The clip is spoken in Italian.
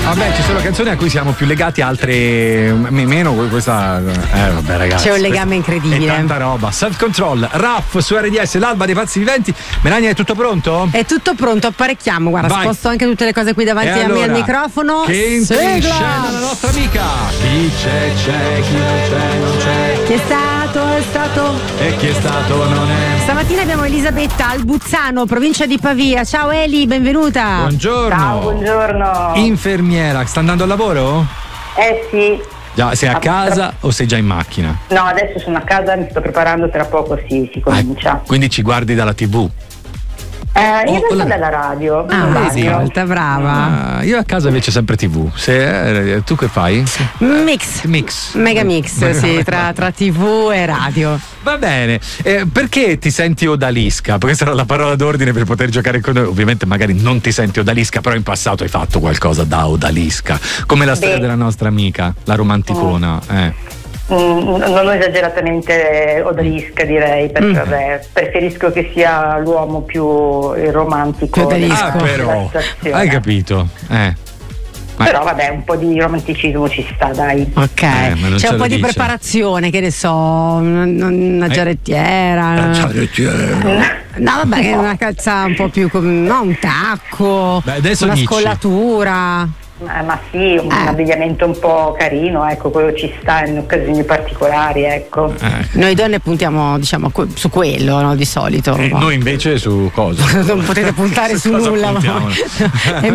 Vabbè, ci sono canzoni a cui siamo più legati, altre meno. Questa vabbè ragazzi, c'è un legame incredibile. È tanta roba. Self Control, Raff su RDS, l'alba dei pazzi viventi. Melania, è tutto pronto? È tutto pronto, apparecchiamo. Guarda, vai. Sposto anche tutte le cose qui davanti a me al microfono. Che entra in scena la nostra amica. Chi c'è, chi non c'è, non c'è. Chi è stato? E chi è stato non è. Stamattina abbiamo Elisabetta Albuzzano, provincia di Pavia. Ciao Eli, benvenuta. Buongiorno. Ciao, buongiorno. Infermiera, sta andando al lavoro? Sì. Già, sei a casa o sei già in macchina? No, adesso sono a casa, mi sto preparando, tra poco si comincia. Quindi ci guardi dalla TV? In realtà dalla radio. Ascolta, brava. Io a casa invece sempre TV. Tu che fai? Mix. Mega mix, sì, tra TV e radio. Va bene. Perché ti senti odalisca? Questa era la parola d'ordine per poter giocare con noi. Ovviamente magari non ti senti odalisca, però in passato hai fatto qualcosa da odalisca. Come la storia della nostra amica, la romanticona. Non esageratamente odalisca, direi, perché preferisco che sia l'uomo più romantico. Però hai capito? Però vabbè, un po' di romanticismo ci sta, dai. Ok, c'è un po' di preparazione, che ne so, una giarrettiera. No, vabbè, una calza un po' più un tacco, una scollatura. Ma sì, un abbigliamento un po' carino, ecco, quello ci sta in occasioni particolari, ecco. Noi donne puntiamo, diciamo, su quello, no, di solito. Noi invece su cosa? Non potete puntare su nulla, ma